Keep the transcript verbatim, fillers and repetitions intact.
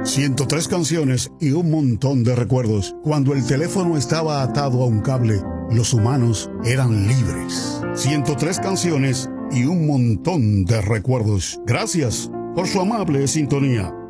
ciento tres canciones y un montón de recuerdos. Cuando el teléfono estaba atado a un cable, los humanos eran libres. ciento tres canciones y un montón de recuerdos. Gracias por su amable sintonía.